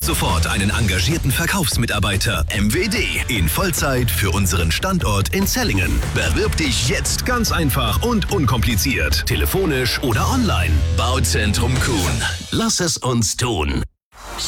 sofort einen engagierten Verkaufsmitarbeiter MWD in Vollzeit für unseren Standort in Zellingen. Bewirb dich jetzt ganz einfach und unkompliziert. Telefonisch oder online. Bauzentrum Kuhn. Lass es uns tun.